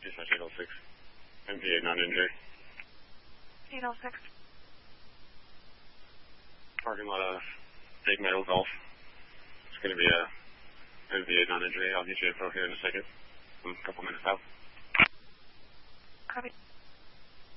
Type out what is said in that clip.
2/806. MV8 non-injury. 806. Parking lot of Big Meadow Golf. It's going to be a MV8 non-injury. I'll get you info here in a second. I'm a couple minutes out. Copy.